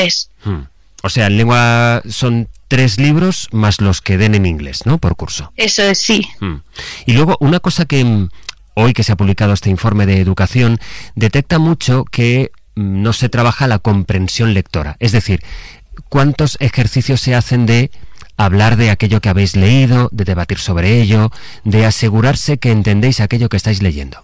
inglés. O sea, en lengua son 3 libros más los que den en inglés, ¿no? Por curso. Eso es, sí. Y luego, una cosa que hoy que se ha publicado este informe de educación, detecta mucho que no se trabaja la comprensión lectora. Es decir, ¿cuántos ejercicios se hacen de hablar de aquello que habéis leído, de debatir sobre ello, de asegurarse que entendéis aquello que estáis leyendo?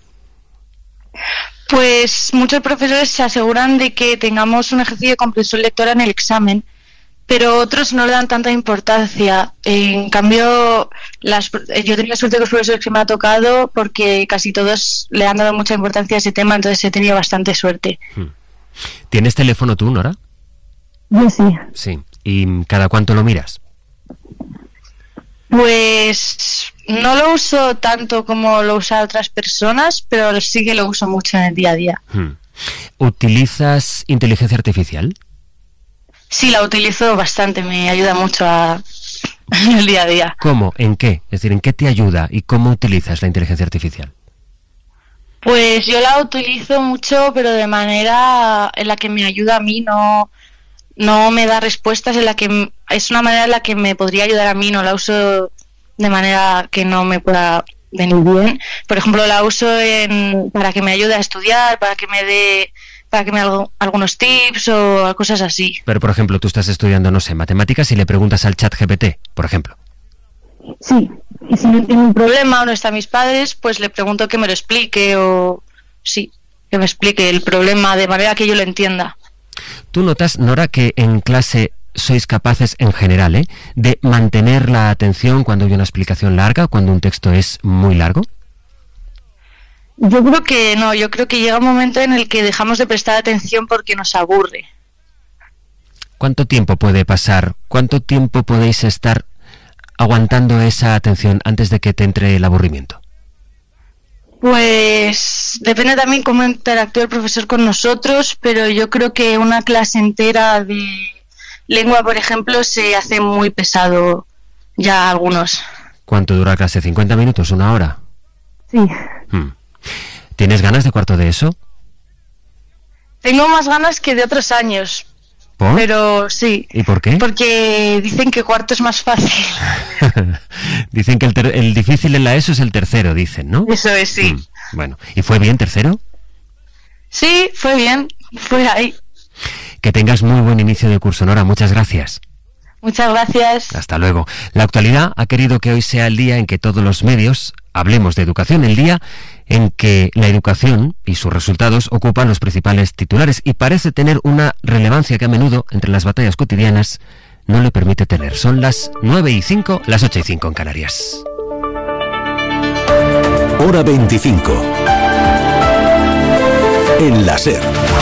Pues muchos profesores se aseguran de que tengamos un ejercicio de comprensión lectora en el examen, pero otros no le dan tanta importancia. En cambio, yo tenía suerte con los profesores que me ha tocado porque casi todos le han dado mucha importancia a ese tema, entonces he tenido bastante suerte. ¿Tienes teléfono tú, Nora? Yo sí. Sí. ¿Y cada cuánto lo miras? Pues no lo uso tanto como lo usan otras personas, pero sí que lo uso mucho en el día a día. ¿Utilizas inteligencia artificial? Sí, la utilizo bastante, me ayuda mucho en el día a día. ¿Cómo? ¿En qué? Es decir, ¿en qué te ayuda y cómo utilizas la inteligencia artificial? Pues yo la utilizo mucho, pero de manera en la que me ayuda a mí, no me da respuestas, es una manera en la que me podría ayudar a mí, no la uso de manera que no me pueda venir bien. Por ejemplo, la uso para que me ayude a estudiar, para que me dé algunos tips o cosas así. Pero, por ejemplo, tú estás estudiando, no sé, matemáticas y le preguntas al ChatGPT, por ejemplo. Sí, y si no tengo un problema o no están mis padres, pues le pregunto que me lo explique que me explique el problema de manera que yo lo entienda. ¿Tú notas, Nora, que en clase sois capaces, en general, de mantener la atención cuando hay una explicación larga, cuando un texto es muy largo? Yo creo que no, yo creo que llega un momento en el que dejamos de prestar atención porque nos aburre. ¿Cuánto tiempo puede pasar? ¿Cuánto tiempo podéis estar aguantando esa atención antes de que te entre el aburrimiento? Pues depende también cómo interactúa el profesor con nosotros, pero yo creo que una clase entera de lengua, por ejemplo, se hace muy pesado ya algunos. ¿Cuánto dura la clase? ¿50 minutos? ¿1 hora? Sí. ¿Tienes ganas de cuarto de eso? Tengo más ganas que de otros años. ¿Por? Pero sí. ¿Y por qué? Porque dicen que cuarto es más fácil. Dicen que el difícil en la ESO es el tercero, dicen, ¿no? Eso es, sí. Bueno, ¿y fue bien tercero? Sí, fue bien. Fue ahí. Que tengas muy buen inicio de curso, Nora. Muchas gracias. Muchas gracias. Hasta luego. La actualidad ha querido que hoy sea el día en que todos los medios hablemos de educación, el día en que la educación y sus resultados ocupan los principales titulares y parece tener una relevancia que a menudo, entre las batallas cotidianas, no le permite tener. Son las 9:05, las 8:05 en Canarias. Hora 25. En la SER.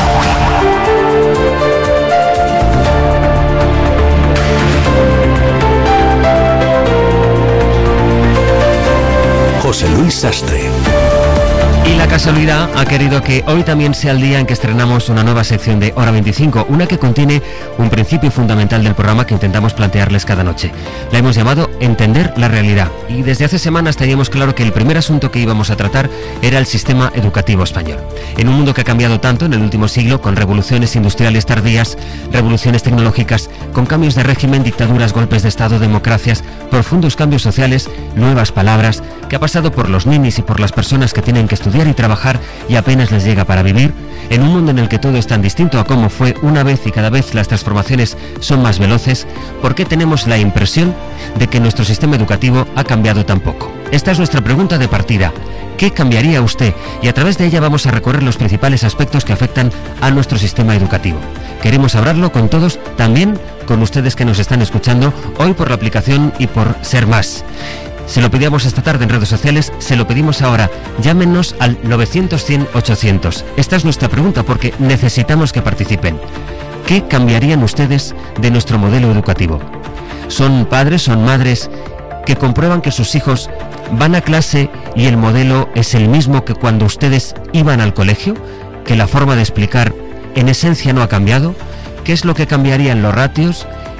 José Luis Sastre. Y la casualidad ha querido que hoy también sea el día en que estrenamos una nueva sección de Hora 25, una que contiene un principio fundamental del programa que intentamos plantearles cada noche. La hemos llamado Entender la realidad, y desde hace semanas teníamos claro que el primer asunto que íbamos a tratar era el sistema educativo español. En un mundo que ha cambiado tanto en el último siglo, con revoluciones industriales tardías, revoluciones tecnológicas, con cambios de régimen, dictaduras, golpes de Estado, democracias, profundos cambios sociales, nuevas palabras, que ha pasado por los ninis y por las personas que tienen que estudiar y trabajar y apenas les llega para vivir, en un mundo en el que todo es tan distinto a como fue una vez y cada vez las transformaciones son más veloces, ¿por qué tenemos la impresión de que nuestro sistema educativo ha cambiado tan poco? Esta es nuestra pregunta de partida. ¿Qué cambiaría usted? Y a través de ella vamos a recorrer los principales aspectos que afectan a nuestro sistema educativo. Queremos hablarlo con todos, también con ustedes que nos están escuchando hoy por la aplicación y por Ser Más. Se lo pedíamos esta tarde en redes sociales, se lo pedimos ahora. Llámenos al 900-100-800. Esta es nuestra pregunta porque necesitamos que participen. ¿Qué cambiarían ustedes de nuestro modelo educativo? ¿Son padres, son madres que comprueban que sus hijos van a clase y el modelo es el mismo que cuando ustedes iban al colegio? ¿Que la forma de explicar en esencia no ha cambiado? ¿Qué es lo que cambiaría en los ratios?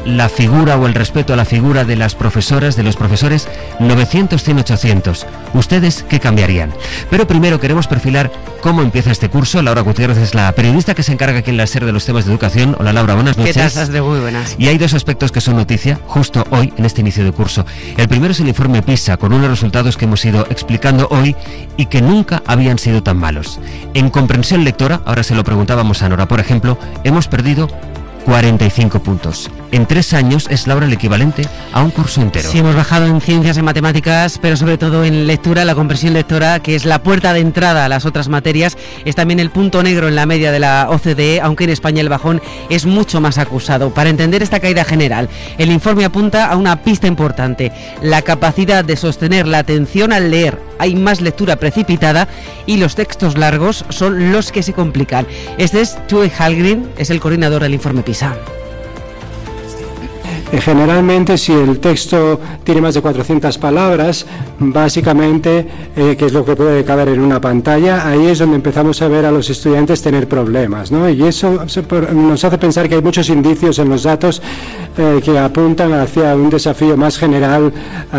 la figura o el respeto a la figura de las profesoras, de los profesores, 900, 100, 800. ¿Ustedes qué cambiarían? Pero primero queremos perfilar cómo empieza este curso. Laura Gutiérrez es la periodista que se encarga aquí en la SER de los temas de educación. Hola Laura, buenas noches. ¿Qué tal? Estás de muy buenas. Y hay dos aspectos que son noticia justo hoy en este inicio de curso. El primero es el informe PISA, con unos resultados que hemos ido explicando hoy y que nunca habían sido tan malos. En comprensión lectora, ahora se lo preguntábamos a Nora, por ejemplo, hemos perdido 45 puntos. En 3 años es, Laura, el equivalente a un curso entero. Sí, hemos bajado en ciencias, en matemáticas, pero sobre todo en lectura. La comprensión lectora, que es la puerta de entrada a las otras materias, es también el punto negro en la media de la OCDE, aunque en España el bajón es mucho más acusado. Para entender esta caída general, el informe apunta a una pista importante: la capacidad de sostener la atención al leer. Hay más lectura precipitada y los textos largos son los que se complican. Este es Tue Hallgren, es el coordinador del informe PISA. Generalmente, si el texto tiene más de 400 palabras, básicamente, que es lo que puede caber en una pantalla, ahí es donde empezamos a ver a los estudiantes tener problemas, ¿no? Y eso nos hace pensar que hay muchos indicios en los datos que apuntan hacia un desafío más general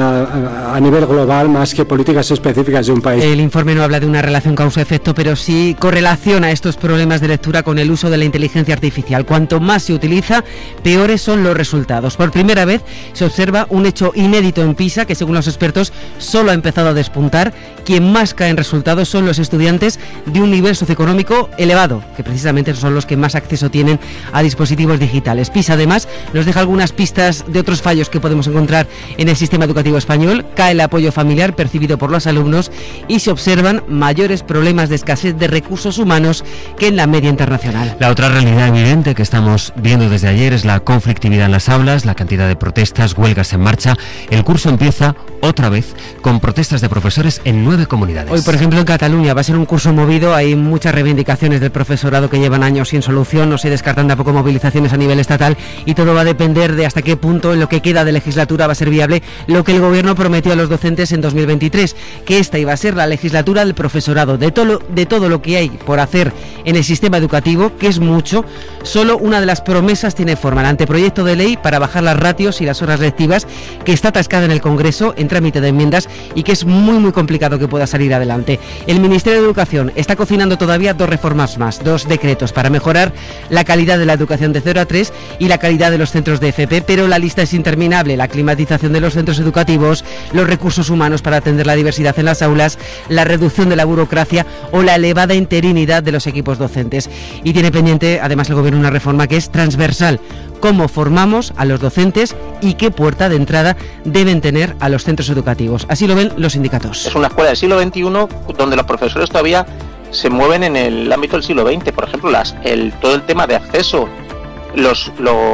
a nivel global, más que políticas específicas de un país. El informe no habla de una relación causa-efecto, pero sí correlaciona estos problemas de lectura con el uso de la inteligencia artificial. Cuanto más se utiliza, peores son los resultados. Por primera vez se observa un hecho inédito en PISA, que según los expertos solo ha empezado a despuntar. Quien más cae en resultados son los estudiantes de un nivel socioeconómico elevado, que precisamente son los que más acceso tienen a dispositivos digitales. PISA además nos deja algunas pistas de otros fallos que podemos encontrar en el sistema educativo español. Cae el apoyo familiar percibido por los alumnos y se observan mayores problemas de escasez de recursos humanos que en la media internacional. La otra realidad evidente que estamos viendo desde ayer es la conflictividad en las aulas, la cantidad de protestas, huelgas en marcha. El curso empieza otra vez con protestas de profesores en 9 comunidades. Hoy, por ejemplo, en Cataluña va a ser un curso movido. Hay muchas reivindicaciones del profesorado que llevan años sin solución. No se descartan tampoco movilizaciones a nivel estatal y todo va a depender de hasta qué punto en lo que queda de legislatura va a ser viable lo que el gobierno prometió a los docentes en 2023, que esta iba a ser la legislatura del profesorado. De todo lo que hay por hacer en el sistema educativo, que es mucho, solo una de las promesas tiene forma: el anteproyecto de ley para bajar las ratios y las horas lectivas, que está atascada en el Congreso en trámite de enmiendas y que es muy complicado que pueda salir adelante. El Ministerio de Educación está cocinando todavía 2 reformas más, 2 decretos para mejorar la calidad de la educación de 0 a 3 y la calidad de los centros de FP, pero la lista es interminable: la climatización de los centros educativos, los recursos humanos para atender la diversidad en las aulas, la reducción de la burocracia o la elevada interinidad de los equipos docentes. Y tiene pendiente además el Gobierno una reforma que es transversal: cómo formamos a los docentes y qué puerta de entrada deben tener a los centros educativos. Así lo ven los sindicatos. Es una escuela del siglo XXI donde los profesores todavía se mueven en el ámbito del siglo XX. Por ejemplo, todo el tema de acceso. Los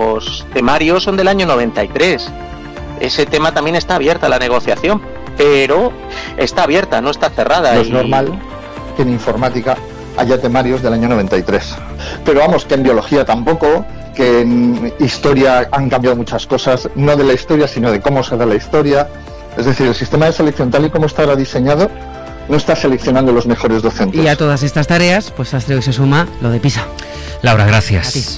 temarios son del año 93. Ese tema también está abierta la negociación, pero está abierta, no está cerrada. No es normal que en informática haya temarios del año 93. Pero vamos, que en biología tampoco, que en historia han cambiado muchas cosas, no de la historia, sino de cómo se da la historia. Es decir, el sistema de selección tal y como está ahora diseñado no está seleccionando los mejores docentes. Y a todas estas tareas, pues hasta hoy se suma lo de PISA. Laura, gracias.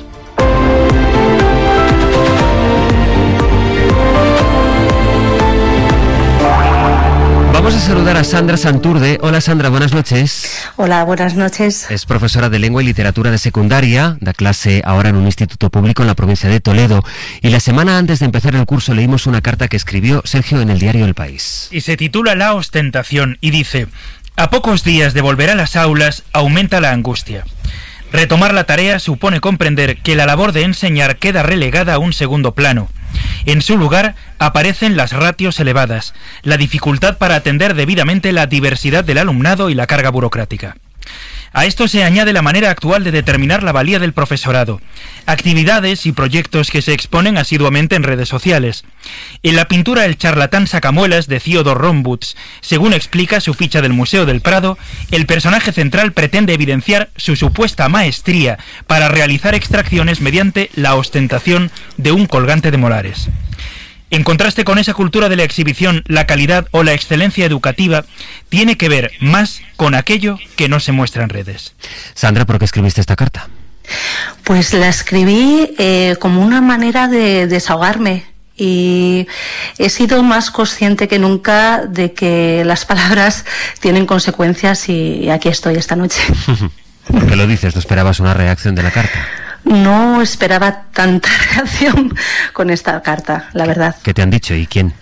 Vamos a saludar a Sandra Santurde. Hola Sandra, buenas noches. Hola, buenas noches. Es profesora de Lengua y Literatura de secundaria, da clase ahora en un instituto público en la provincia de Toledo. Y la semana antes de empezar el curso leímos una carta que escribió Sergio en el diario El País. Y se titula La ostentación y dice: a pocos días de volver a las aulas aumenta la angustia. Retomar la tarea supone comprender que la labor de enseñar queda relegada a un segundo plano. En su lugar aparecen las ratios elevadas, la dificultad para atender debidamente la diversidad del alumnado y la carga burocrática. A esto se añade la manera actual de determinar la valía del profesorado, actividades y proyectos que se exponen asiduamente en redes sociales. En la pintura El charlatán sacamuelas de Theodor Rombutz, según explica su ficha del Museo del Prado, el personaje central pretende evidenciar su supuesta maestría para realizar extracciones mediante la ostentación de un colgante de molares. En contraste con esa cultura de la exhibición, la calidad o la excelencia educativa tiene que ver más con aquello que no se muestra en redes. Sandra, ¿por qué escribiste esta carta? Pues la escribí como una manera de desahogarme, y he sido más consciente que nunca de que las palabras tienen consecuencias, y aquí estoy esta noche. ¿Por qué lo dices? ¿No esperabas una reacción de la carta? No esperaba tanta reacción con esta carta, la verdad. ¿Qué te han dicho y quién?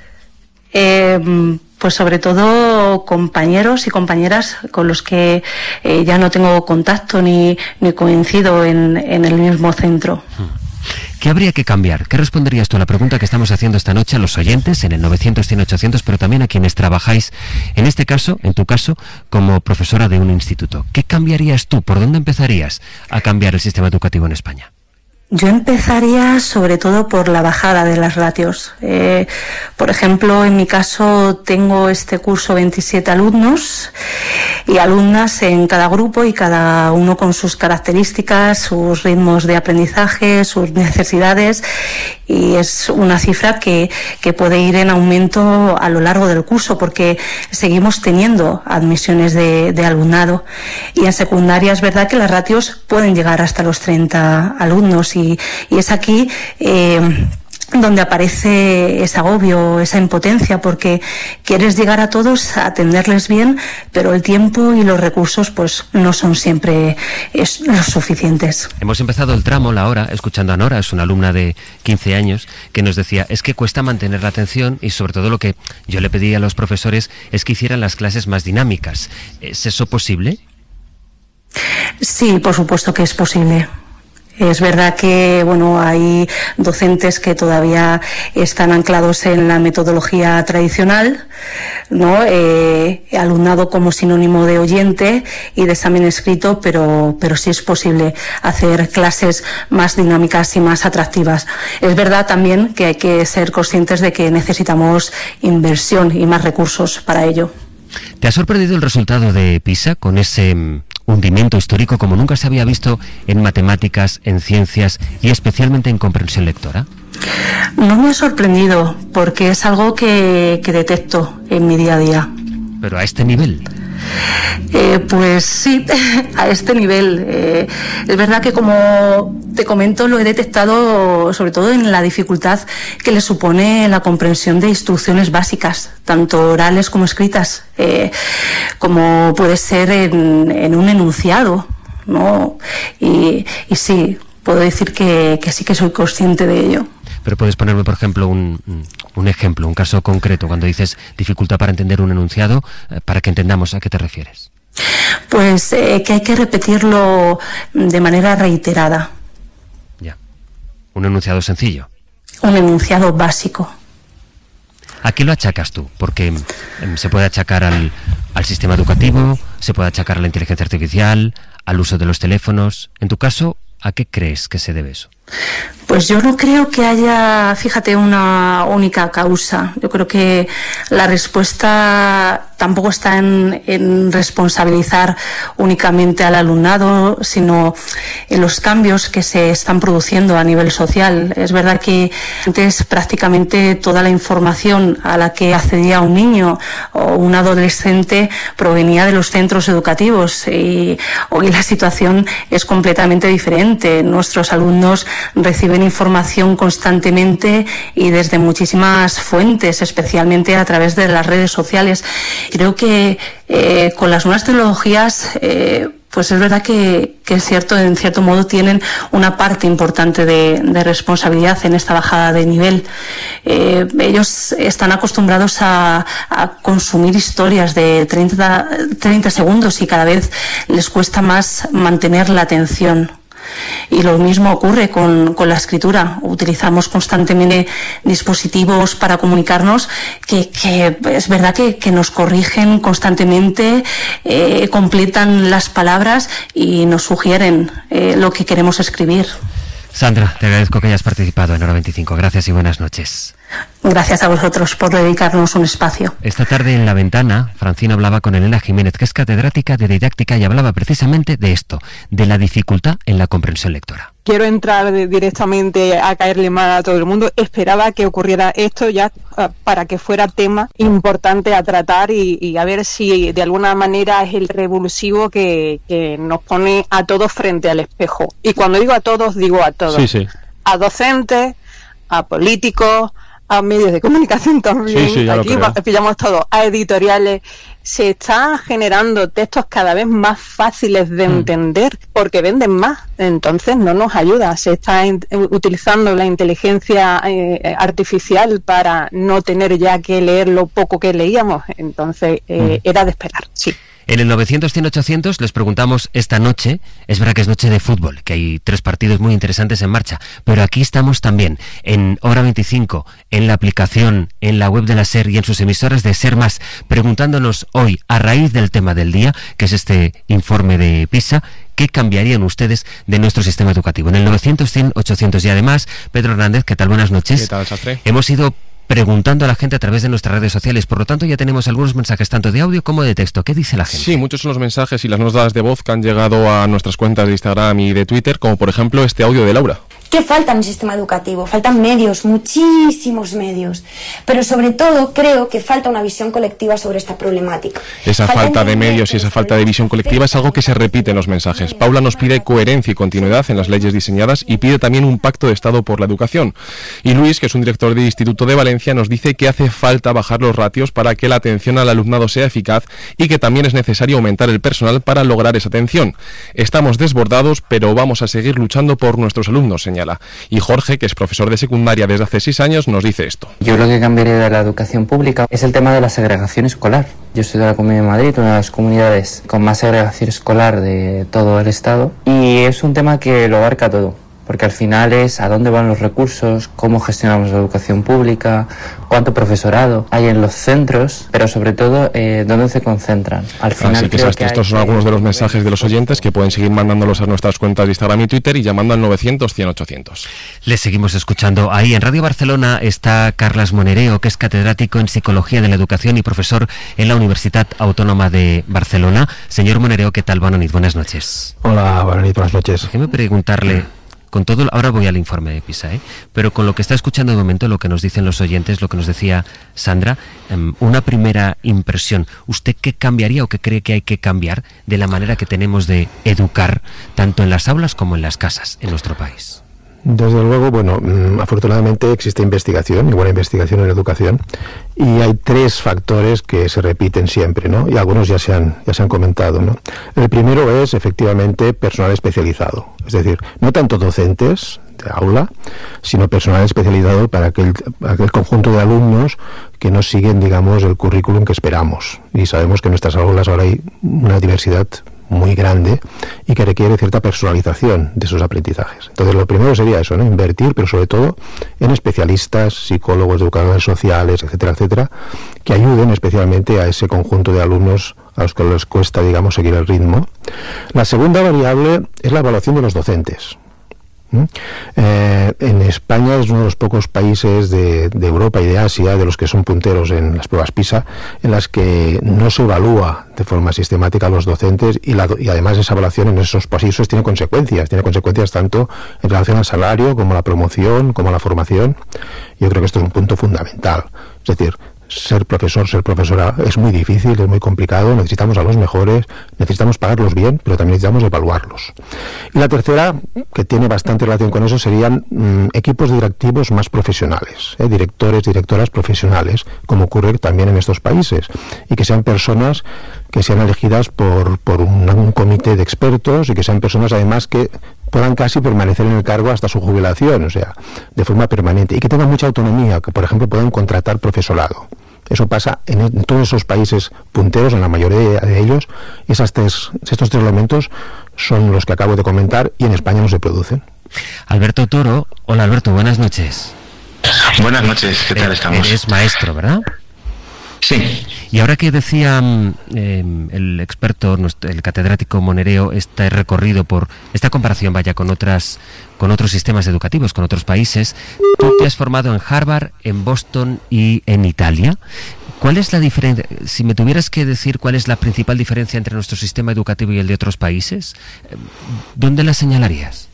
Pues sobre todo compañeros y compañeras con los que ya no tengo contacto ni coincido en el mismo centro. ¿Qué habría que cambiar? ¿Qué responderías tú a la pregunta que estamos haciendo esta noche a los oyentes en el 900-100-800, pero también a quienes trabajáis, en este caso, en tu caso, como profesora de un instituto? ¿Qué cambiarías tú? ¿Por dónde empezarías a cambiar el sistema educativo en España? Yo empezaría sobre todo por la bajada de las ratios. Por ejemplo, en mi caso tengo este curso 27 alumnos y alumnas en cada grupo, y cada uno con sus características, sus ritmos de aprendizaje, sus necesidades, y es una cifra que puede ir en aumento a lo largo del curso, porque seguimos teniendo admisiones de alumnado, y en secundaria es verdad que las ratios pueden llegar hasta los 30 alumnos, y es aquí donde aparece ese agobio, esa impotencia, porque quieres llegar a todos, a atenderles bien, pero el tiempo y los recursos pues no son siempre los suficientes. Hemos empezado el tramo, la hora, escuchando a Nora, es una alumna de 15 años, que nos decía, es que cuesta mantener la atención, y sobre todo lo que yo le pedí a los profesores es que hicieran las clases más dinámicas. ¿Es eso posible? Sí, por supuesto que es posible. Es verdad que, bueno, hay docentes que todavía están anclados en la metodología tradicional, ¿no? Alumnado como sinónimo de oyente y de examen escrito, pero sí es posible hacer clases más dinámicas y más atractivas. Es verdad también que hay que ser conscientes de que necesitamos inversión y más recursos para ello. ¿Te ha sorprendido el resultado de PISA con ese hundimiento histórico como nunca se había visto en matemáticas, en ciencias y especialmente en comprensión lectora? No me ha sorprendido, porque es algo que detecto en mi día a día. ¿Pero a este nivel? Pues sí, a este nivel. Es verdad que, como te comento, lo he detectado sobre todo en la dificultad que le supone la comprensión de instrucciones básicas, tanto orales como escritas, como puede ser en un enunciado, ¿no? Y sí, puedo decir que sí que soy consciente de ello. Pero puedes ponerme, por ejemplo, un ejemplo, un caso concreto, cuando dices dificultad para entender un enunciado, para que entendamos a qué te refieres. Pues que hay que repetirlo de manera reiterada. Ya. ¿Un enunciado sencillo? Un enunciado básico. ¿A qué lo achacas tú? Porque se puede achacar al sistema educativo, se puede achacar a la inteligencia artificial, al uso de los teléfonos. En tu caso, ¿a qué crees que se debe eso? Pues yo no creo que haya, fíjate, una única causa. Yo creo que la respuesta tampoco está en responsabilizar únicamente al alumnado, sino en los cambios que se están produciendo a nivel social. Es verdad que antes prácticamente toda la información a la que accedía un niño o un adolescente provenía de los centros educativos, y hoy la situación es completamente diferente. Nuestros alumnos reciben información constantemente y desde muchísimas fuentes, especialmente a través de las redes sociales. Creo que con las nuevas tecnologías, pues es verdad que es cierto, en cierto modo tienen una parte importante de responsabilidad en esta bajada de nivel. Ellos están acostumbrados a consumir historias de 30 segundos y cada vez les cuesta más mantener la atención. Y lo mismo ocurre con la escritura. Utilizamos constantemente dispositivos para comunicarnos que es verdad que nos corrigen constantemente, completan las palabras y nos sugieren lo que queremos escribir. Sandra, te agradezco que hayas participado en Hora 25. Gracias y buenas noches. Gracias a vosotros por dedicarnos un espacio. Esta tarde en La Ventana, Francina hablaba con Elena Jiménez, que es catedrática de didáctica, y hablaba precisamente de esto, de la dificultad en la comprensión lectora. Quiero entrar directamente a caerle mal a todo el mundo. Esperaba que ocurriera esto ya para que fuera tema importante a tratar y a ver si de alguna manera es el revulsivo que nos pone a todos frente al espejo. Y cuando digo a todos, digo a todos. Sí, sí. A docentes, a políticos, a medios de comunicación también. Sí, aquí pillamos todo, a editoriales. Se están generando textos cada vez más fáciles de entender porque venden más, entonces no nos ayuda. Se está utilizando la inteligencia artificial para no tener ya que leer lo poco que leíamos, entonces era de esperar, sí. En el 900-100-800 les preguntamos esta noche, es verdad que es noche de fútbol, que hay 3 partidos muy interesantes en marcha, pero aquí estamos también en Hora 25, en la aplicación, en la web de la SER y en sus emisoras de SER Más, preguntándonos hoy, a raíz del tema del día, que es este informe de PISA, ¿qué cambiarían ustedes de nuestro sistema educativo? En el 900-100-800 y además, Pedro Hernández, ¿qué tal? Buenas noches. ¿Qué tal, Sastre? Hemos ido preguntando a la gente a través de nuestras redes sociales, por lo tanto ya tenemos algunos mensajes tanto de audio como de texto. ¿Qué dice la gente? Sí, muchos son los mensajes y las notas de voz que han llegado a nuestras cuentas de Instagram y de Twitter, como por ejemplo este audio de Laura. ¿Qué falta en el sistema educativo? Faltan medios, muchísimos medios, pero sobre todo creo que falta una visión colectiva sobre esta problemática. Esa falta de medios y esa falta de visión colectiva es algo que se repite en los mensajes. Paula nos pide coherencia y continuidad en las leyes diseñadas y pide también un pacto de Estado por la educación. Y Luis, que es un director del Instituto de Valencia, nos dice que hace falta bajar los ratios para que la atención al alumnado sea eficaz y que también es necesario aumentar el personal para lograr esa atención. Estamos desbordados, pero vamos a seguir luchando por nuestros alumnos, señala. Y Jorge, que es profesor de secundaria desde hace 6 años, nos dice esto. Yo lo que cambiaría de la educación pública es el tema de la segregación escolar. Yo soy de la Comunidad de Madrid, una de las comunidades con más segregación escolar de todo el Estado, y es un tema que lo abarca todo. Porque al final es a dónde van los recursos, cómo gestionamos la educación pública, cuánto profesorado hay en los centros, pero sobre todo dónde se concentran. Al final así que estos son algunos de los mensajes de los oyentes que pueden seguir mandándolos a nuestras cuentas de Instagram y Twitter y llamando al 900-100-800. Les seguimos escuchando. Ahí en Radio Barcelona está Carles Monereo, que es catedrático en Psicología de la Educación y profesor en la Universitat Autónoma de Barcelona. Señor Monereo, ¿qué tal? Buenas noches. Hola, buenas noches. Déjeme preguntarle... Con todo, ahora voy al informe de PISA, pero con lo que está escuchando de momento, lo que nos dicen los oyentes, lo que nos decía Sandra, una primera impresión, ¿usted qué cambiaría o qué cree que hay que cambiar de la manera que tenemos de educar, tanto en las aulas como en las casas, en nuestro país? Desde luego, afortunadamente existe investigación, y buena investigación en educación, y hay 3 factores que se repiten siempre, ¿no? Y algunos ya se han comentado, ¿no? El primero es, efectivamente, personal especializado, es decir, no tanto docentes de aula, sino personal especializado para aquel conjunto de alumnos que no siguen, digamos, el currículum que esperamos. Y sabemos que en nuestras aulas ahora hay una diversidad muy grande y que requiere cierta personalización de esos aprendizajes. Entonces, lo primero sería eso, ¿no? Invertir, pero sobre todo en especialistas, psicólogos, educadores sociales, etcétera, etcétera, que ayuden especialmente a ese conjunto de alumnos a los que les cuesta, digamos, seguir el ritmo. La segunda variable es la evaluación de los docentes. En España es uno de los pocos países de Europa y de Asia, de los que son punteros en las pruebas PISA, en las que no se evalúa de forma sistemática a los docentes y además esa evaluación en esos países tiene consecuencias tanto en relación al salario como a la promoción, como a la formación. Yo creo que esto es un punto fundamental. Es decir, ser profesor, ser profesora es muy difícil, es muy complicado, necesitamos a los mejores, necesitamos pagarlos bien, pero también necesitamos evaluarlos. Y la tercera, que tiene bastante relación con eso, serían equipos directivos más profesionales, directores, directoras profesionales, como ocurre también en estos países, y que sean personas que sean elegidas por un comité de expertos y que sean personas además que puedan casi permanecer en el cargo hasta su jubilación, o sea, de forma permanente, y que tengan mucha autonomía, que por ejemplo puedan contratar profesorado. Eso pasa en todos esos países punteros, en la mayoría de ellos, y estos 3 elementos son los que acabo de comentar y en España no se producen. Alberto Toro. Hola Alberto, buenas noches. Buenas noches, ¿qué tal estamos? Eres maestro, ¿verdad? Sí. Y ahora que decía el experto, el catedrático Monereo, este recorrido por esta comparación, vaya, con otros sistemas educativos, con otros países, tú te has formado en Harvard, en Boston y en Italia. ¿Cuál es la diferencia? Si me tuvieras que decir cuál es la principal diferencia entre nuestro sistema educativo y el de otros países, ¿dónde la señalarías?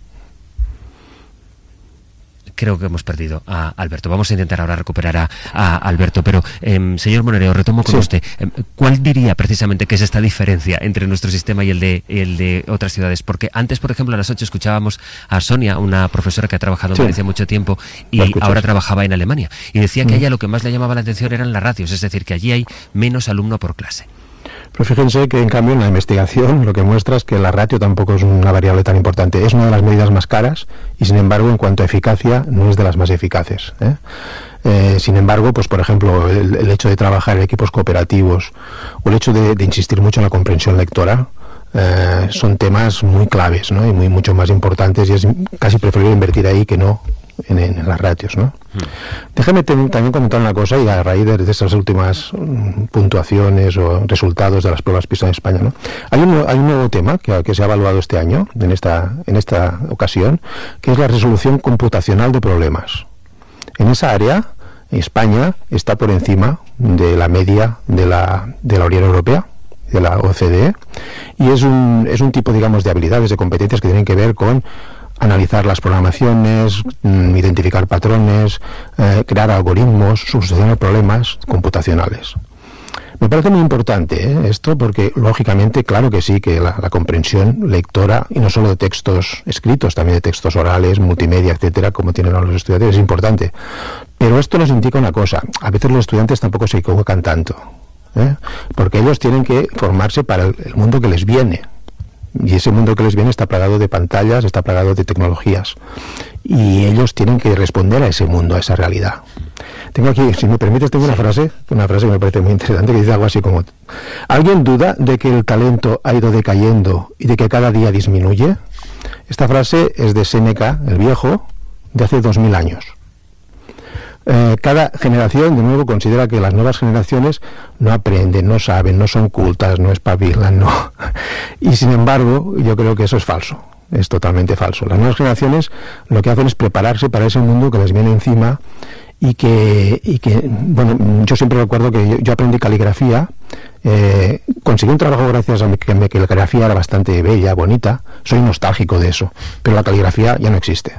Creo que hemos perdido a Alberto. Vamos a intentar ahora recuperar a Alberto, pero señor Monereo, retomo con usted. ¿Cuál diría precisamente que es esta diferencia entre nuestro sistema y el de otras ciudades? Porque antes, por ejemplo, a las 8 escuchábamos a Sonia, una profesora que ha trabajado en Valencia mucho tiempo y ahora trabajaba en Alemania, y decía que a ella lo que más le llamaba la atención eran las ratios, es decir, que allí hay menos alumno por clase. Pero fíjense que en cambio en la investigación lo que muestra es que la ratio tampoco es una variable tan importante. Es una de las medidas más caras y sin embargo en cuanto a eficacia no es de las más eficaces. Sin embargo, pues por ejemplo el hecho de trabajar en equipos cooperativos o el hecho de insistir mucho en la comprensión lectora son temas muy claves, ¿no? Y mucho más importantes, y es casi preferible invertir ahí que no en las ratios, ¿no? Déjame también comentar una cosa, y a raíz de esas últimas puntuaciones o resultados de las pruebas PISA en España, ¿no? Hay un nuevo tema que se ha evaluado este año, en esta ocasión, que es la resolución computacional de problemas. En esa área, España está por encima de la media de la Unión Europea, de la OCDE, y es un tipo, digamos, de habilidades, de competencias que tienen que ver con analizar las programaciones, identificar patrones, crear algoritmos, solucionar problemas computacionales. Me parece muy importante esto porque, lógicamente, claro que sí, que la comprensión lectora, y no solo de textos escritos, también de textos orales, multimedia, etcétera, como tienen ahora los estudiantes, es importante. Pero esto nos indica una cosa: a veces los estudiantes tampoco se equivocan tanto, porque ellos tienen que formarse para el mundo que les viene. Y ese mundo que les viene está plagado de pantallas, está plagado de tecnologías. Y ellos tienen que responder a ese mundo, a esa realidad. Tengo aquí, si me permites, tengo una frase que me parece muy interesante, que dice algo así como: ¿alguien duda de que el talento ha ido decayendo y de que cada día disminuye? Esta frase es de Séneca, el viejo, de hace 2000 años. Cada generación, de nuevo, considera que las nuevas generaciones no aprenden, no saben, no son cultas, no espabilan, no. Y sin embargo, yo creo que eso es falso, es totalmente falso. Las nuevas generaciones lo que hacen es prepararse para ese mundo que les viene encima y que bueno, yo siempre recuerdo que yo aprendí caligrafía, conseguí un trabajo gracias a que mi caligrafía era bastante bella, bonita, soy nostálgico de eso, pero la caligrafía ya no existe.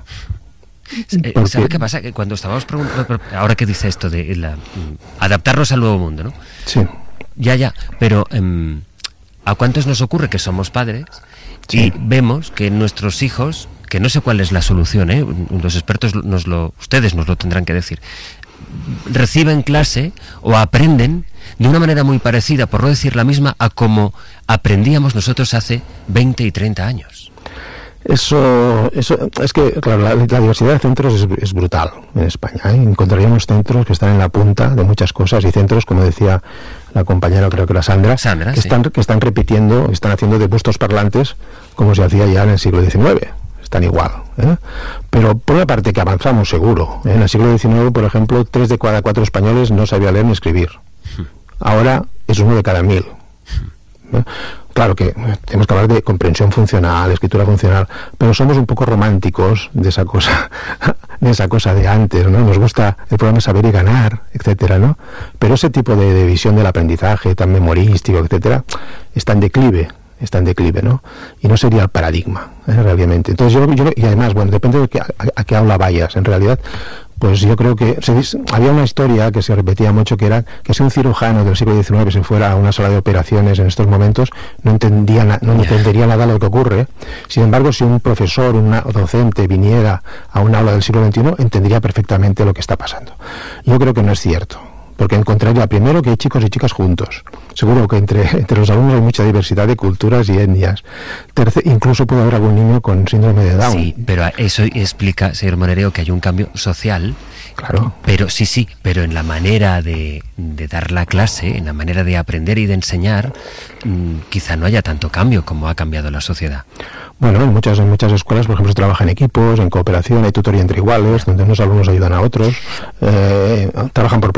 ¿Sabe qué pasa? Que cuando estábamos preguntando, ahora que dice esto de adaptarnos al nuevo mundo, ¿no? Sí. Ya, pero ¿a cuántos nos ocurre que somos padres y vemos que nuestros hijos, que no sé cuál es la solución, los expertos ustedes nos lo tendrán que decir, reciben clase o aprenden de una manera muy parecida, por no decir la misma, a como aprendíamos nosotros hace 20 y 30 años? Eso es que, claro, la diversidad de centros es brutal en España. Encontraríamos centros que están en la punta de muchas cosas y centros, como decía la compañera, creo que era Sandra, que están repitiendo, están haciendo de bustos parlantes como se hacía ya en el siglo XIX. Están igual. Pero por una parte que avanzamos seguro. En el siglo XIX, por ejemplo, 3 de cada 4 españoles no sabía leer ni escribir. Ahora es 1 de cada 1000. Claro que tenemos que hablar de comprensión funcional, escritura funcional, pero somos un poco románticos de esa cosa de antes, ¿no? Nos gusta el programa Saber y Ganar, etcétera, ¿no? Pero ese tipo de visión del aprendizaje tan memorístico, etcétera, está en declive, ¿no? Y no sería el paradigma, realmente. Entonces yo y además, bueno, depende de a qué aula vayas, en realidad. Pues yo creo que había una historia que se repetía mucho, que era que si un cirujano del siglo XIX se fuera a una sala de operaciones en estos momentos, no entendería nada de lo que ocurre. Sin embargo, si un profesor, un docente viniera a un aula del siglo XXI, entendería perfectamente lo que está pasando. Yo creo que no es cierto, porque encontraría primero que hay chicos y chicas juntos. Seguro que entre los alumnos hay mucha diversidad de culturas y etnias. Incluso puede haber algún niño con síndrome de Down. Sí, pero eso explica, señor Monereo, que hay un cambio social. Claro. Pero en la manera de dar la clase, en la manera de aprender y de enseñar, quizá no haya tanto cambio como ha cambiado la sociedad. Bueno, en muchas escuelas, por ejemplo, se trabaja en equipos, en cooperación, hay tutoría entre iguales, donde unos alumnos ayudan a otros, trabajan por proyectos,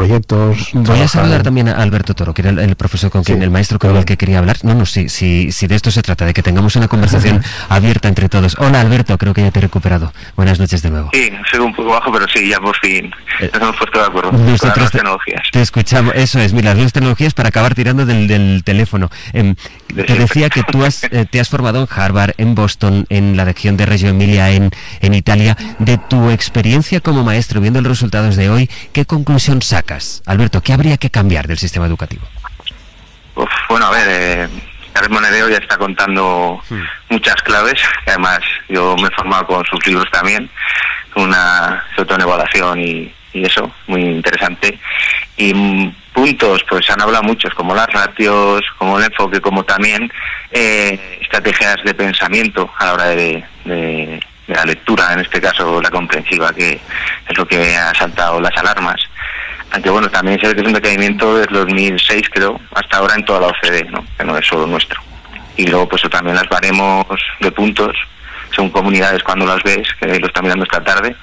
podemos Voy a saludar también a Alberto Toro, que era el profesor con quien, el maestro con el que quería hablar. Si de esto se trata, de que tengamos una conversación abierta entre todos. Hola Alberto, creo que ya te he recuperado. Buenas noches de nuevo. Sí, soy un poco bajo, pero sí, ya por fin nos hemos puesto de acuerdo Nosotros con las nuevas tecnologías. Te escuchamos, eso es, mira, las nuevas tecnologías para acabar tirando del teléfono. Te decía que tú te has formado en Harvard, en Boston, en la región de Reggio Emilia, en Italia. De tu experiencia como maestro, viendo los resultados de hoy, ¿qué conclusión sacas? Alberto, ¿qué habría que cambiar del sistema educativo? Bueno, a ver, Carles Monedero ya está contando muchas claves, que además yo me he formado con sus libros también, sobre todo en evaluación y eso, muy interesante. Y puntos, pues han hablado muchos, como las ratios, como el enfoque, como también estrategias de pensamiento a la hora de la lectura, en este caso la comprensiva, que es lo que ha saltado las alarmas. Aunque bueno, también se ve que es un decaimiento desde 2006, creo, hasta ahora en toda la OCDE, ¿no? Que no es solo nuestro. Y luego pues también las baremos de puntos, según comunidades cuando las ves, que lo está mirando esta tarde,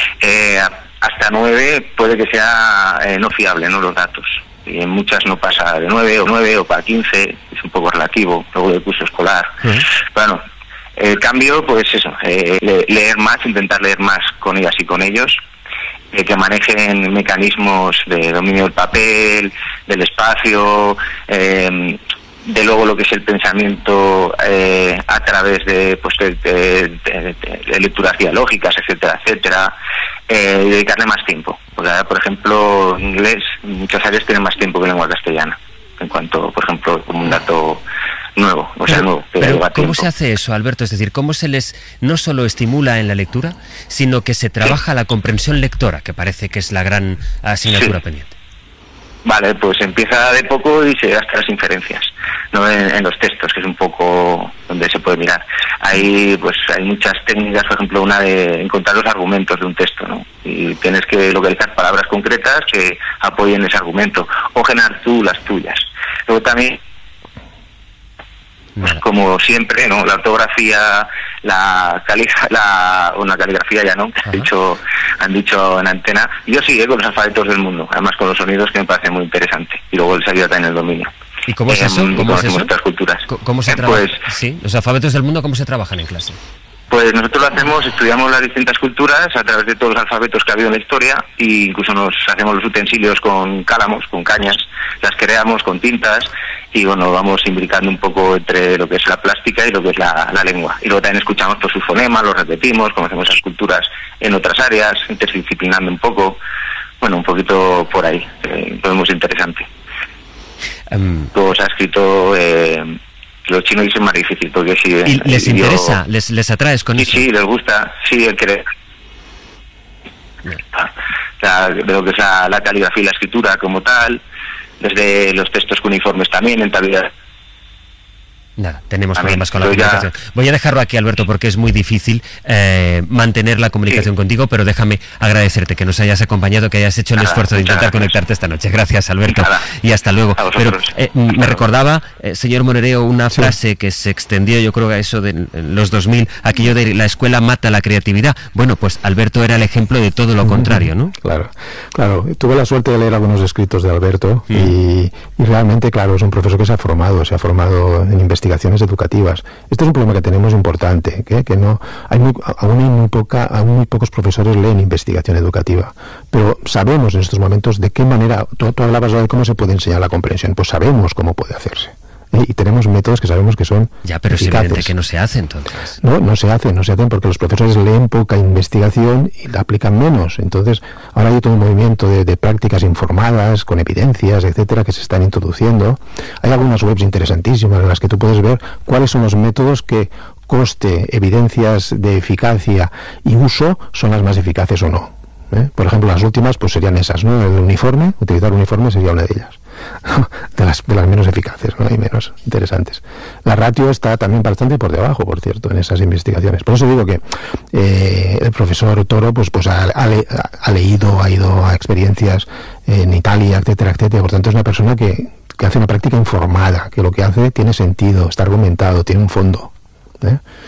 hasta 9 puede que sea no fiable, ¿no? Los datos. Y en muchas no pasa de 9 o para 15, es un poco relativo, luego del curso escolar. Bueno, el cambio, pues eso, leer más, intentar leer más con ellas y con ellos, que manejen mecanismos de dominio del papel, del espacio, de luego lo que es el pensamiento a través de lecturas dialógicas, etcétera, etcétera, y dedicarle más tiempo. Porque, por ejemplo, inglés, en muchas áreas tiene más tiempo que lengua castellana, en cuanto, por ejemplo, como un dato nuevo, pero ¿cómo se hace eso, Alberto? Es decir, ¿cómo se les no solo estimula en la lectura, sino que se trabaja la comprensión lectora, que parece que es la gran asignatura pendiente? Vale, pues empieza de poco y se da hasta las inferencias, ¿no? En los textos, que es un poco donde se puede mirar. Hay muchas técnicas, por ejemplo, una de encontrar los argumentos de un texto, ¿no? Y tienes que localizar palabras concretas que apoyen ese argumento, o generar tú las tuyas. Luego también, pues, como siempre, ¿no? La ortografía, una caligrafía ya no, han dicho en antena. Yo sí, con los alfabetos del mundo, además con los sonidos, que me parece muy interesante. Y luego les ayuda también el dominio. ¿Y cómo es eso? ¿Cómo es eso? Otras culturas. ¿Cómo se trabaja? Sí, los alfabetos del mundo, ¿cómo se trabajan en clase? Pues nosotros lo hacemos, estudiamos las distintas culturas a través de todos los alfabetos que ha habido en la historia, e incluso nos hacemos los utensilios con cálamos, con cañas, las creamos con tintas, y bueno, vamos imbricando un poco entre lo que es la plástica y lo que es la lengua. Y luego también escuchamos todos sus fonemas, los repetimos, conocemos esas culturas en otras áreas, interdisciplinando un poco, bueno, un poquito por ahí, todo es muy interesante. Todo se ha escrito... los chinos dicen más difícil, porque sí... ¿Y les interesa? ¿Les atraes con eso? Sí, les gusta, sí, el querer. De lo que es la caligrafía y la escritura como tal, desde los textos cuneiformes también, en tablillas. Nada, tenemos problemas con la comunicación. Voy a dejarlo aquí, Alberto, porque es muy difícil mantener la comunicación contigo, pero déjame agradecerte que nos hayas acompañado, que hayas hecho el esfuerzo de intentar conectarte esta noche. Gracias, Alberto, y hasta luego. Pero me recordaba, señor Monedero, una frase que se extendió, yo creo que a eso de los 2000, aquello de la escuela mata la creatividad. Bueno, pues Alberto era el ejemplo de todo lo contrario, ¿no? Claro. Tuve la suerte de leer algunos escritos de Alberto y realmente, claro, es un profesor que se ha formado en investigaciones educativas. Este es un problema que tenemos importante, que no aún muy pocos profesores leen investigación educativa, pero sabemos en estos momentos de qué manera. Tú hablabas de cómo se puede enseñar la comprensión, pues sabemos cómo puede hacerse. Y tenemos métodos que sabemos que son pero eficaces. Es evidente que no se hace, entonces. No se hacen porque los profesores leen poca investigación y la aplican menos. Entonces, ahora hay todo un movimiento de prácticas informadas, con evidencias, etcétera, que se están introduciendo. Hay algunas webs interesantísimas en las que tú puedes ver cuáles son los métodos que coste, evidencias de eficacia y uso son las más eficaces o no. Por ejemplo, las últimas pues serían esas, ¿no? El uniforme, utilizar uniforme sería una de ellas. de las menos eficaces, ¿no? Y menos interesantes. La ratio está también bastante por debajo, por cierto, en esas investigaciones. Por eso digo que el profesor Toro pues ha leído, ha ido a experiencias en Italia, etcétera, etcétera. Por tanto, es una persona que hace una práctica informada, que lo que hace tiene sentido, está argumentado, tiene un fondo.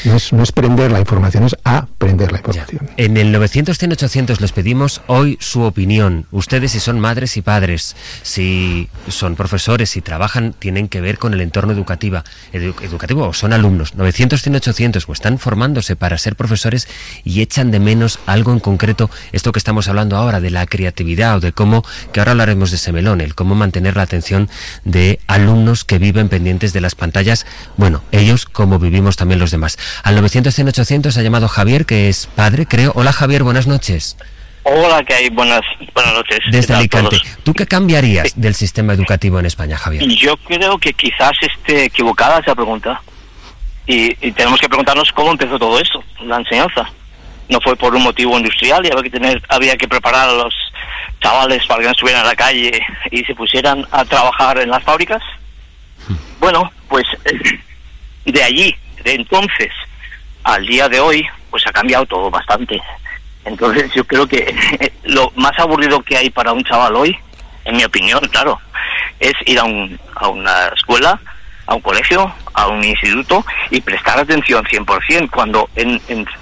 No es prender la información, es aprender la información. Ya. En el 900-100-800 les pedimos hoy su opinión. Ustedes, si son madres y padres, si son profesores, si trabajan, tienen que ver con el entorno educativo o son alumnos. 900-100-800 o están formándose para ser profesores y echan de menos algo en concreto, esto que estamos hablando ahora, de la creatividad o de cómo, que ahora hablaremos de ese melón, el cómo mantener la atención de alumnos que viven pendientes de las pantallas, bueno, ellos como vivimos también los demás. Al 900-100-800 ha llamado Javier, que es padre, creo. Hola Javier, buenas noches. Hola, ¿qué hay? Buenas noches. Desde Alicante. ¿Tú qué cambiarías del sistema educativo en España, Javier? Yo creo que quizás esté equivocada esa pregunta. Y tenemos que preguntarnos cómo empezó todo esto, la enseñanza. No fue por un motivo industrial y había que preparar a los chavales para que no estuvieran en la calle y se pusieran a trabajar en las fábricas. Bueno, pues de allí, de entonces al día de hoy, pues ha cambiado todo bastante. Entonces yo creo que lo más aburrido que hay para un chaval hoy, en mi opinión, claro, es ir a una escuela, a un colegio, a un instituto y prestar atención 100%, cuando en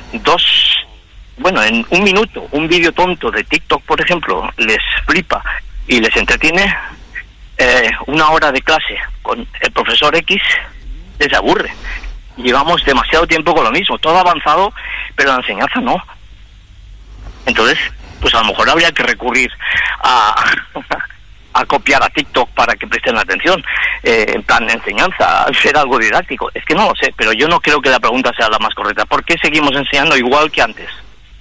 un minuto, un vídeo tonto de TikTok, por ejemplo, les flipa y les entretiene, una hora de clase con el profesor X les aburre. Llevamos demasiado tiempo con lo mismo, todo avanzado, pero la enseñanza no. Entonces, pues a lo mejor habría que recurrir a copiar a TikTok para que presten atención, en plan de enseñanza, ser algo didáctico. Es que no lo sé, pero yo no creo que la pregunta sea la más correcta. ¿Por qué seguimos enseñando igual que antes?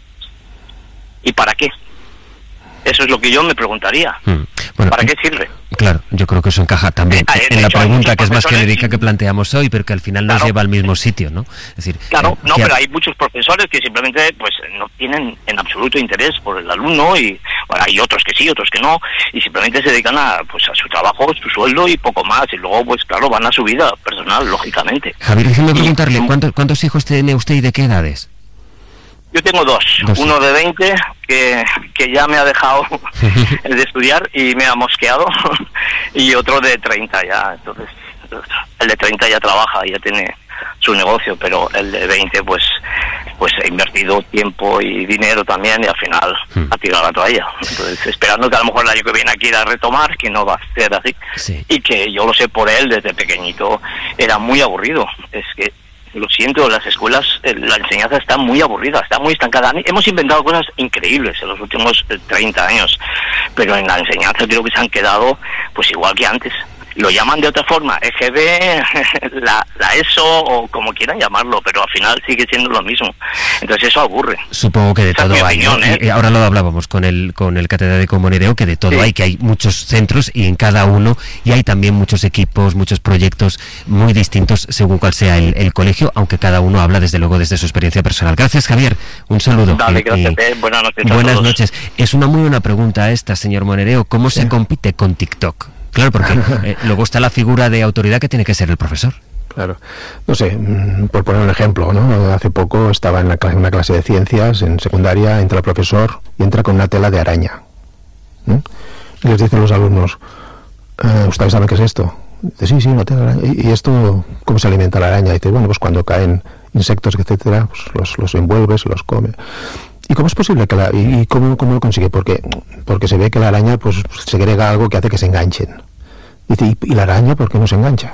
¿Y para qué? Eso es lo que yo me preguntaría. Bueno, ¿para qué sirve? Claro, yo creo que eso encaja también en la pregunta que es más genérica que planteamos hoy, pero que al final nos lleva al mismo sitio, ¿no? Es decir, claro, pero hay muchos profesores que simplemente pues no tienen en absoluto interés por el alumno y bueno, hay otros que sí, otros que no, y simplemente se dedican a su trabajo, su sueldo y poco más, y luego pues claro, van a su vida personal, lógicamente. Javier, déjeme preguntarle, ¿cuántos hijos tiene usted y de qué edades? Yo tengo dos. Uno de 20 que ya me ha dejado de estudiar y me ha mosqueado, y otro de 30 ya. Entonces, el de 30 ya trabaja, ya tiene su negocio, pero el de 20 pues ha invertido tiempo y dinero también y al final ha tirado la toalla. Entonces, esperando que a lo mejor el año que viene quiera retomar, que no va a ser así. Sí. Y que yo lo sé por él, desde pequeñito era muy aburrido. Es que lo siento, las escuelas, la enseñanza está muy aburrida, está muy estancada. Hemos inventado cosas increíbles en los últimos 30 años, pero en la enseñanza creo que se han quedado pues igual que antes. Lo llaman de otra forma, EGB, la ESO o como quieran llamarlo, pero al final sigue siendo lo mismo. Entonces eso aburre. Supongo que de todo hay, ¿no? Y ahora lo hablábamos con el catedrático Monereo, que de todo hay, que hay muchos centros y en cada uno, y hay también muchos equipos, muchos proyectos muy distintos según cuál sea el colegio, aunque cada uno habla desde luego desde su experiencia personal. Gracias, Javier, un saludo. Dale, gracias, buenas noches. Buenas noches. Es una muy buena pregunta esta, señor Monereo. ¿Cómo se compite con TikTok? Claro, porque luego está la figura de autoridad que tiene que ser el profesor. Claro. No sé, por poner un ejemplo, ¿no? Hace poco estaba en una clase de ciencias, en secundaria, entra el profesor y entra con una tela de araña. Y les dicen los alumnos, ¿ustedes saben qué es esto? Dice, sí, una tela de araña. ¿Y esto cómo se alimenta la araña? Y dice, bueno, pues cuando caen insectos, etcétera, pues los envuelve, se los come. ¿Y cómo es posible y cómo lo consigue? Porque se ve que la araña pues segrega algo que hace que se enganchen. Dice, ¿y la araña por qué no se engancha?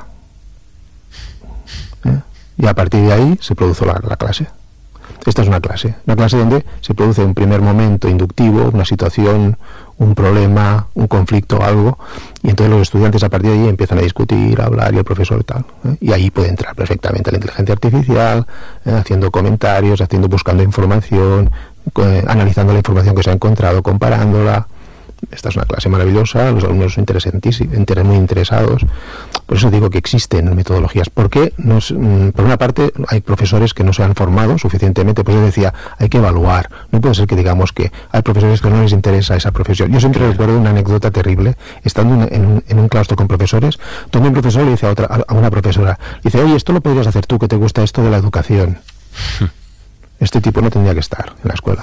Y a partir de ahí se produjo la clase. Esta es una clase donde se produce un primer momento inductivo, una situación, un problema, un conflicto, algo, y entonces los estudiantes a partir de ahí empiezan a discutir, a hablar, y el profesor y tal, y ahí puede entrar perfectamente la inteligencia artificial, haciendo comentarios, buscando información, analizando la información que se ha encontrado, comparándola. Esta es una clase maravillosa, los alumnos muy interesados. Por eso digo que existen metodologías. Porque por una parte hay profesores que no se han formado suficientemente, pues yo decía, hay que evaluar. No puede ser que digamos que hay profesores que no les interesa esa profesión. Yo siempre recuerdo una anécdota terrible, estando en un claustro con profesores, tomé un profesor y le dice a una profesora, dice, oye, esto lo podrías hacer tú, que te gusta esto de la educación. Este tipo no tendría que estar en la escuela.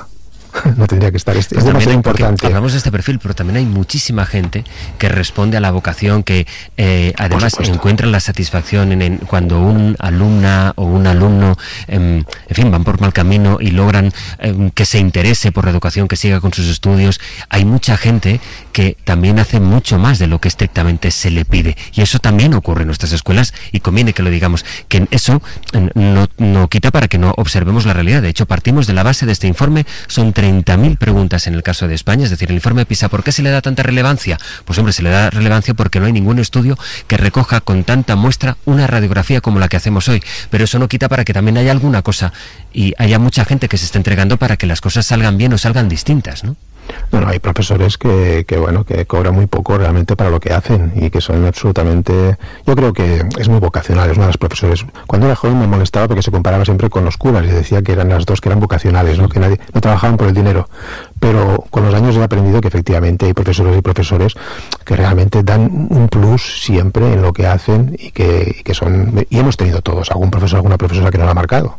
no tendría que estar. Es demasiado importante. Hablamos de este perfil, pero también hay muchísima gente que responde a la vocación, que además encuentra la satisfacción en cuando un alumna o un alumno, en fin, van por mal camino y logran que se interese por la educación, que siga con sus estudios. Hay mucha gente que también hace mucho más de lo que estrictamente se le pide, y eso también ocurre en nuestras escuelas, y conviene que lo digamos, que eso no quita para que no observemos la realidad. De hecho, partimos de la base de este informe, son 30.000 preguntas en el caso de España, es decir, el informe PISA. ¿Por qué se le da tanta relevancia? Pues hombre, se le da relevancia porque no hay ningún estudio que recoja con tanta muestra una radiografía como la que hacemos hoy, pero eso no quita para que también haya alguna cosa y haya mucha gente que se esté entregando para que las cosas salgan bien o salgan distintas, ¿no? Bueno, hay profesores que cobran muy poco realmente para lo que hacen y que son absolutamente... Yo creo que es muy vocacional, es uno de los profesores. Cuando era joven me molestaba porque se comparaba siempre con los curas y decía que eran las dos que eran vocacionales, ¿no? Que no trabajaban por el dinero. Pero con los años he aprendido que efectivamente hay profesores y profesores que realmente dan un plus siempre en lo que hacen y que son... Y hemos tenido todos, algún profesor, alguna profesora que no lo ha marcado.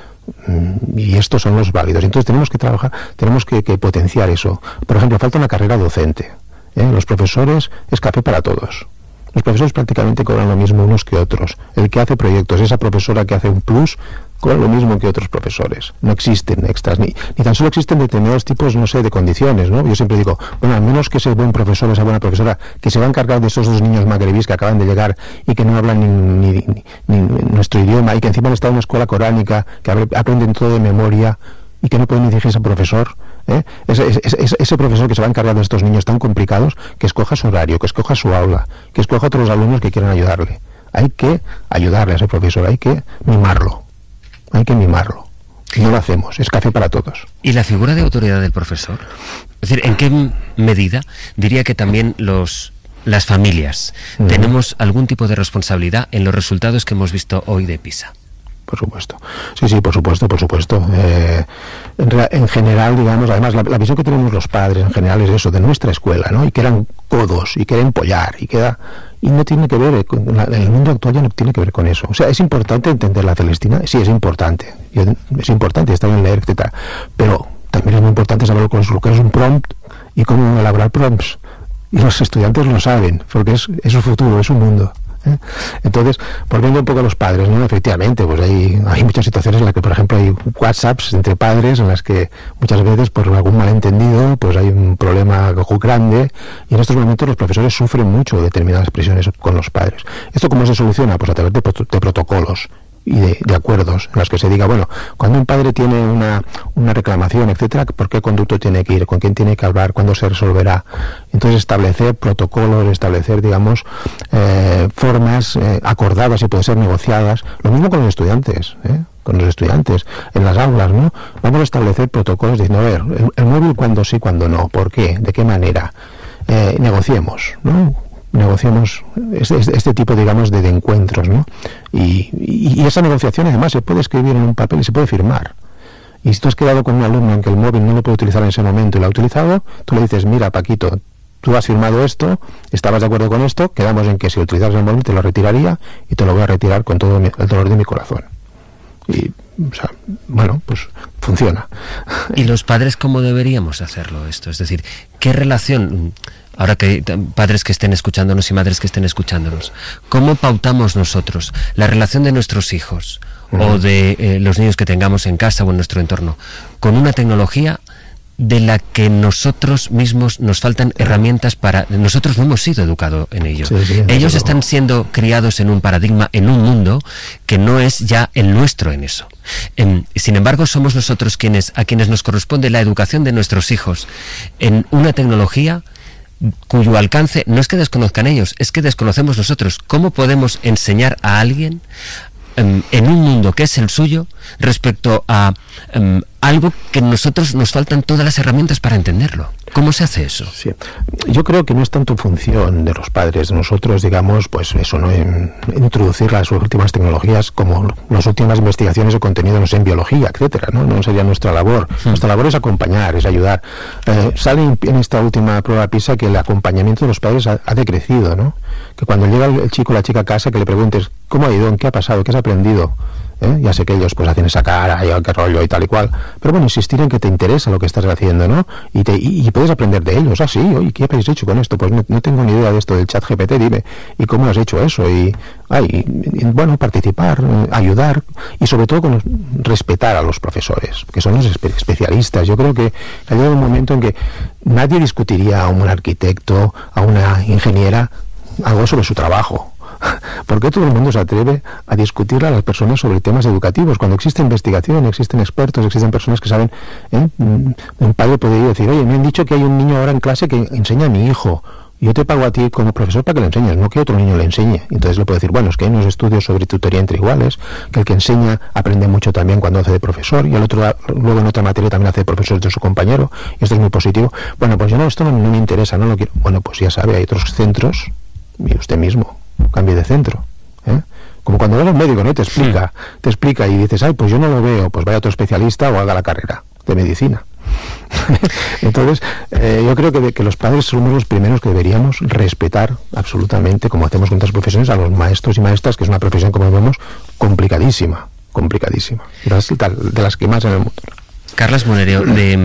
Y estos son los válidos. Entonces tenemos que trabajar, tenemos que potenciar eso. Por ejemplo, falta una carrera docente. Los profesores es café para todos. Los profesores prácticamente cobran lo mismo unos que otros. El que hace proyectos, esa profesora que hace un plus, cobra lo mismo que otros profesores. No existen extras, ni tan solo existen determinados tipos, no sé, de condiciones, ¿no? Yo siempre digo, bueno, al menos que ese buen profesor, esa buena profesora, que se va a encargar de esos dos niños magrebíes que acaban de llegar y que no hablan ni nuestro idioma, y que encima han estado en una escuela coránica, que aprenden todo de memoria y que no pueden dirigirse a profesor, ese profesor que se va a encargar de estos niños tan complicados, que escoja su horario, que escoja su aula, que escoja a otros alumnos que quieran ayudarle. Hay que ayudarle a ese profesor, hay que mimarlo. Hay que mimarlo. No lo hacemos, es café para todos. ¿Y la figura de autoridad del profesor? Es decir, ¿en qué medida diría que también las familias tenemos algún tipo de responsabilidad en los resultados que hemos visto hoy de PISA? Por supuesto. Sí, por supuesto. En general, digamos, además, la visión que tenemos los padres en general es eso, de nuestra escuela, ¿no? Y que eran codos, y que era empollar, y no tiene que ver, en el mundo actual ya no tiene que ver con eso. O sea, ¿es importante entender la Celestina? Sí, es importante. Es importante, está bien leer, etc. Pero también es muy importante saber lo que es un prompt y cómo elaborar prompts. Y los estudiantes lo saben, porque es su futuro, es su mundo. Entonces, volviendo un poco a los padres, ¿no? Efectivamente, pues hay muchas situaciones en las que, por ejemplo, hay WhatsApps entre padres en las que muchas veces, por algún malentendido, pues hay un problema grande, y en estos momentos los profesores sufren mucho determinadas expresiones con los padres. ¿Esto cómo se soluciona? Pues a través de protocolos y de acuerdos en los que se diga, bueno, cuando un padre tiene una reclamación, etcétera, ¿por qué conducto tiene que ir? ¿Con quién tiene que hablar? ¿Cuándo se resolverá? Entonces establecer protocolos, establecer, digamos, formas acordadas y pueden ser negociadas. Lo mismo con los estudiantes, en las aulas, ¿no? Vamos a establecer protocolos diciendo, a ver, el móvil cuándo sí, cuándo no, ¿por qué? ¿De qué manera? Negociemos, ¿no? Negociamos este tipo, digamos, de encuentros, ¿no? Y esa negociación además se puede escribir en un papel y se puede firmar. Y si tú has quedado con un alumno en que el móvil no lo puede utilizar en ese momento y lo ha utilizado, tú le dices, mira, Paquito, tú has firmado esto, estabas de acuerdo con esto, quedamos en que si utilizas el móvil te lo retiraría y te lo voy a retirar con todo el dolor de mi corazón. Y, o sea, bueno, pues funciona. ¿Y los padres cómo deberíamos hacerlo esto? Es decir, ¿qué relación... Ahora que padres que estén escuchándonos y madres que estén escuchándonos, ¿cómo pautamos nosotros la relación de nuestros hijos o de los niños que tengamos en casa o en nuestro entorno con una tecnología de la que nosotros mismos nos faltan herramientas para... Nosotros no hemos sido educados en ello. Sí, ellos están siendo criados en un paradigma, en un mundo que no es ya el nuestro en eso. Sin embargo, somos nosotros a quienes nos corresponde la educación de nuestros hijos en una tecnología cuyo alcance no es que desconozcan ellos, es que desconocemos nosotros. ¿Cómo podemos enseñar a alguien en un mundo que es el suyo respecto a algo que nosotros nos faltan todas las herramientas para entenderlo? ¿Cómo se hace eso? Sí. Yo creo que no es tanto función de los padres, de nosotros, digamos, pues eso, ¿no? En introducir las últimas tecnologías como las últimas investigaciones de contenido, no sé, en biología, etcétera, ¿no? No sería nuestra labor. Nuestra labor es acompañar, es ayudar. Sale en esta última prueba PISA que el acompañamiento de los padres ha decrecido, ¿no? Que cuando llega el chico o la chica a casa, que le preguntes ¿cómo ha ido? ¿En qué ha pasado? ¿Qué has aprendido? Ya sé que ellos pues hacen esa cara, qué rollo y tal y cual, pero bueno, insistir en que te interesa lo que estás haciendo, ¿no? Y puedes aprender de ellos. Sí, oye, ¿qué habéis hecho con esto? Pues no tengo ni idea de esto del ChatGPT, dime, ¿y cómo has hecho eso? Y bueno, participar, ayudar y sobre todo respetar a los profesores, que son los especialistas. Yo creo que ha llegado un momento en que nadie discutiría a un arquitecto, a una ingeniera, algo sobre su trabajo. ¿Por qué todo el mundo se atreve a discutir a las personas sobre temas educativos? Cuando existe investigación, existen expertos, existen personas que saben, un padre puede ir y decir, oye, me han dicho que hay un niño ahora en clase que enseña a mi hijo. Yo te pago a ti como profesor para que le enseñes, no que otro niño le enseñe. Entonces le puedo decir, bueno, es que hay unos estudios sobre tutoría entre iguales, que el que enseña aprende mucho también cuando hace de profesor, y el otro luego en otra materia también hace de profesor de su compañero, y esto es muy positivo. Bueno, pues yo esto no me interesa, no lo quiero. Bueno, pues ya sabe, hay otros centros, y usted mismo cambie de centro, como cuando vas al médico, ¿no? Te explica y dices, pues yo no lo veo, pues vaya a otro especialista o haga la carrera de medicina. Entonces, yo creo que los padres somos los primeros que deberíamos respetar absolutamente, como hacemos con otras profesiones, a los maestros y maestras, que es una profesión, como vemos, complicadísima, de las que más en el mundo. Carlas Monereo,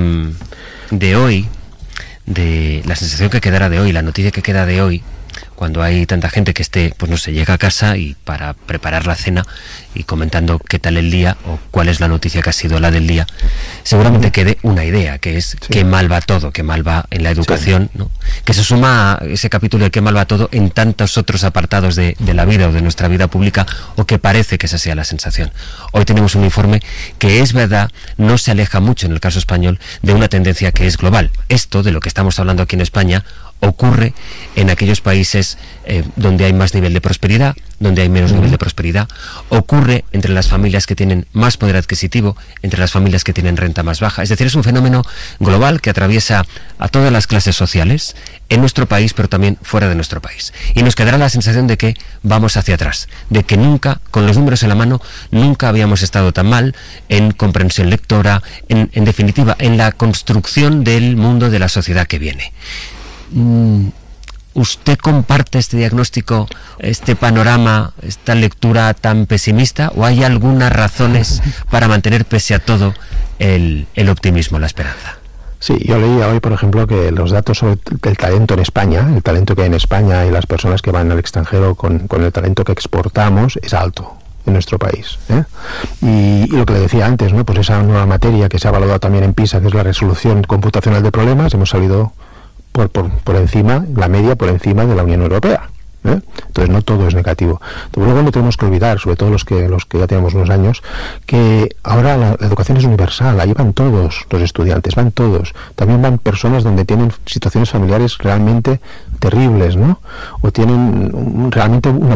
de hoy, de la sensación que quedará de hoy, la noticia que queda de hoy, cuando hay tanta gente que pues no sé, llega a casa y para preparar la cena y comentando qué tal el día o cuál es la noticia que ha sido la del día, seguramente quede una idea, que es qué mal va todo, qué mal va en la educación, ¿no? Que se suma a ese capítulo de qué mal va todo en tantos otros apartados de la vida o de nuestra vida pública, o que parece que esa sea la sensación. Hoy tenemos un informe que, es verdad, no se aleja mucho en el caso español de una tendencia que es global. Esto de lo que estamos hablando aquí en España ocurre en aquellos países donde hay más nivel de prosperidad, donde hay menos nivel de prosperidad, ocurre entre las familias que tienen más poder adquisitivo, entre las familias que tienen renta más baja. Es decir, es un fenómeno global que atraviesa a todas las clases sociales en nuestro país, pero también fuera de nuestro país. Y nos quedará la sensación de que vamos hacia atrás, de que nunca, con los números en la mano, nunca habíamos estado tan mal en comprensión lectora, en definitiva, en la construcción del mundo de la sociedad que viene. ¿Usted comparte este diagnóstico, este panorama, esta lectura tan pesimista, o hay algunas razones para mantener pese a todo el optimismo, la esperanza? Sí, yo leía hoy, por ejemplo, que los datos sobre el talento en España, el talento que hay en España y las personas que van al extranjero con el talento que exportamos es alto en nuestro país, y lo que le decía antes, ¿no? Pues esa nueva materia que se ha valorado también en PISA, que es la resolución computacional de problemas, hemos salido por encima, la media por encima de la Unión Europea. Entonces no todo es negativo. Luego no tenemos que olvidar, sobre todo los que ya tenemos unos años, que ahora la educación es universal. Ahí van todos los estudiantes, van todos. También van personas donde tienen situaciones familiares realmente terribles, ¿no? O tienen realmente una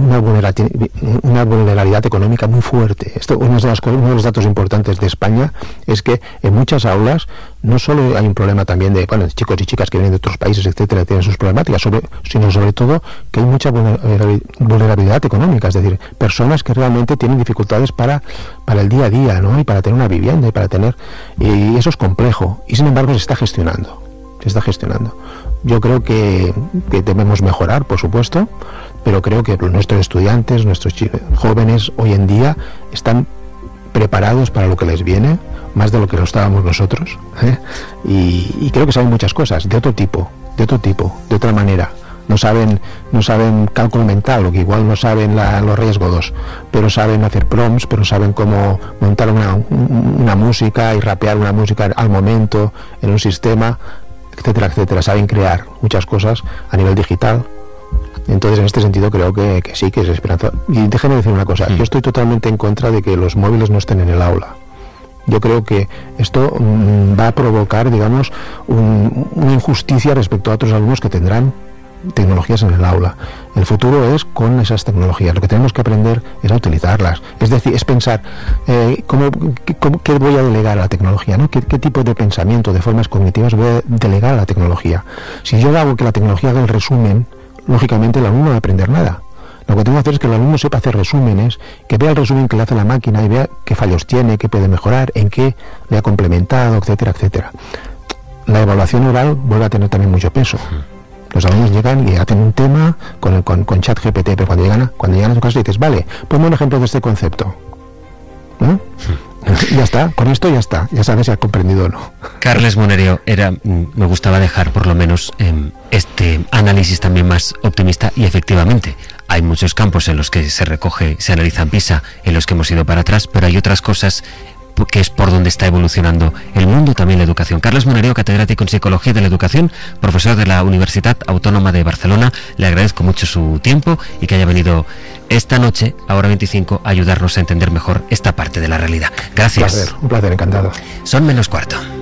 vulnerabilidad económica muy fuerte. Uno de los datos importantes de España es que en muchas aulas no solo hay un problema también de chicos y chicas que vienen de otros países, etcétera, tienen sus problemáticas, sino sobre todo que hay mucha vulnerabilidad económica, es decir, personas que realmente tienen dificultades para el día a día, ¿no? Y para tener una vivienda y eso es complejo, y sin embargo se está gestionando. Yo creo que debemos mejorar, por supuesto, pero creo que nuestros estudiantes, nuestros jóvenes hoy en día están preparados para lo que les viene, más de lo que lo estábamos nosotros, y creo que saben muchas cosas de otro tipo, de otra manera. No saben cálculo mental, o que igual no saben los Reyes Godos, pero saben hacer prompts, pero saben cómo montar una música y rapear una música al momento en un sistema, etcétera. Saben crear muchas cosas a nivel digital. Entonces, en este sentido, creo que sí, que es esperanza. Y déjenme decir una cosa, yo estoy totalmente en contra de que los móviles no estén en el aula. Yo creo que esto va a provocar, digamos, una injusticia respecto a otros alumnos que tendrán tecnologías en el aula. El futuro es con esas tecnologías. Lo que tenemos que aprender es a utilizarlas. Es decir, es pensar ¿qué voy a delegar a la tecnología, ¿no? ¿Qué tipo de pensamiento, de formas cognitivas voy a delegar a la tecnología? Si yo hago que la tecnología haga el resumen, lógicamente el alumno no va a aprender nada. Lo que tengo que hacer es que el alumno sepa hacer resúmenes, que vea el resumen que le hace la máquina y vea qué fallos tiene, qué puede mejorar, en qué le ha complementado, etcétera. La evaluación oral vuelve a tener también mucho peso. Los alumnos llegan y hacen un tema con ChatGPT, pero cuando llegan a su clase dices, vale, ponme un ejemplo de este concepto. Ya está, con esto ya está, ya sabes si has comprendido o no. Carles Monerio, me gustaba dejar por lo menos este análisis también más optimista, y efectivamente hay muchos campos en los que se analiza en PISA, en los que hemos ido para atrás, pero hay otras cosas que es por donde está evolucionando el mundo, también la educación. Carles Monerio, catedrático en Psicología de la Educación, profesor de la Universidad Autónoma de Barcelona, le agradezco mucho su tiempo y que haya venido esta noche, a Hora 25, a ayudarnos a entender mejor esta parte de la realidad. Gracias. Un placer, encantado. Son menos cuarto.